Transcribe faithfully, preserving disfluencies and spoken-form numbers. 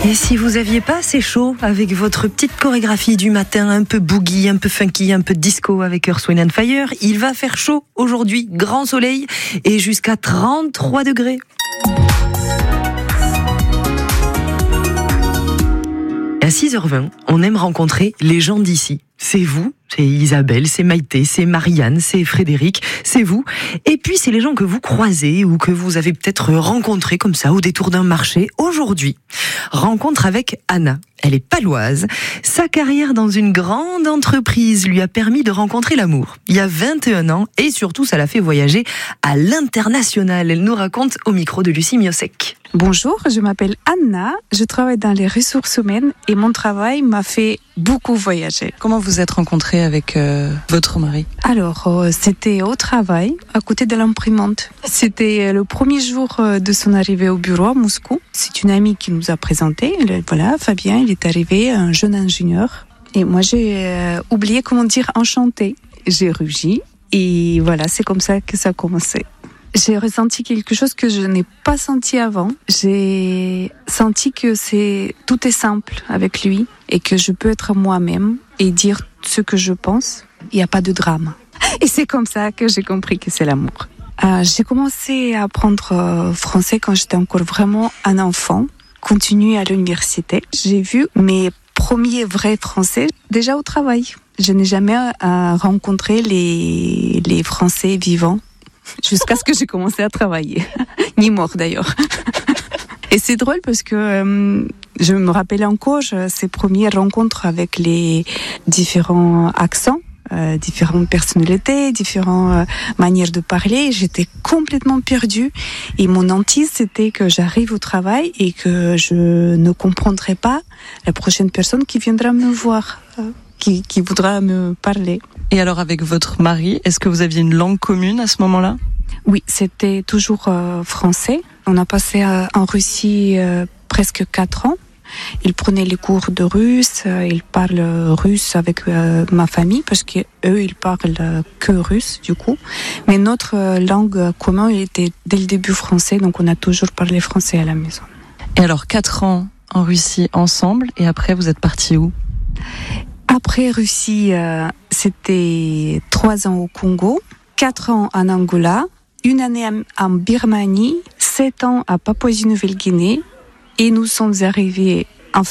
Et si vous aviez pas assez chaud avec votre petite chorégraphie du matin, un peu boogie, un peu funky, un peu disco avec Earth, Wind and Fire, il va faire chaud aujourd'hui, grand soleil et jusqu'à trente-trois degrés. À six heures vingt, on aime rencontrer les gens d'ici. C'est vous, c'est Isabelle, c'est Maïté, c'est Marianne, c'est Frédéric, c'est vous. Et puis c'est les gens que vous croisez ou que vous avez peut-être rencontrés comme ça au détour d'un marché. Aujourd'hui, rencontre avec Anna. Elle est paloise. Sa carrière dans une grande entreprise lui a permis de rencontrer l'amour. Il y a vingt et un ans et surtout ça l'a fait voyager à l'international. Elle nous raconte au micro de Lucie Miosek. Bonjour, je m'appelle Anna, je travaille dans les ressources humaines et mon travail m'a fait beaucoup voyager. Comment vous êtes rencontrée avec euh, votre mari ? Alors, euh, c'était au travail, à côté de l'imprimante. C'était le premier jour de son arrivée au bureau à Moscou. C'est une amie qui nous a présenté. Voilà, Fabien, il est arrivé, un jeune ingénieur. Et moi, j'ai euh, oublié comment dire enchanté. J'ai rugi et voilà, c'est comme ça que ça a commencé. J'ai ressenti quelque chose que je n'ai pas senti avant. J'ai senti que c'est tout est simple avec lui et que je peux être moi-même et dire ce que je pense. Il n'y a pas de drame. Et c'est comme ça que j'ai compris que c'est l'amour. Euh, j'ai commencé à apprendre euh, français quand j'étais encore vraiment un enfant. Continué à l'université. J'ai vu mes premiers vrais français déjà au travail. Je n'ai jamais euh, rencontré les, les Français vivants. Jusqu'à ce que j'ai commencé à travailler. Ni mort d'ailleurs. Et c'est drôle parce que euh, je me rappelle encore ces premières rencontres avec les différents accents, euh, différentes personnalités, différentes euh, manières de parler. J'étais complètement perdue. Et mon hantise, c'était que j'arrive au travail et que je ne comprendrai pas la prochaine personne qui viendra me voir, euh, qui, qui voudra me parler. Et alors avec votre mari, est-ce que vous aviez une langue commune à ce moment-là ? Oui, c'était toujours euh, français. On a passé euh, en Russie euh, presque quatre ans. Il prenait les cours de russe, euh, il parle russe avec euh, ma famille parce que eux ils parlent euh, que russe du coup. Mais notre euh, langue commune était dès le début français, donc on a toujours parlé français à la maison. Et alors quatre ans en Russie ensemble et après vous êtes partis où ? Après Russie, euh, c'était trois ans au Congo, quatre ans en Angola, une année en Birmanie, sept ans à Papouasie-Nouvelle-Guinée et nous sommes arrivés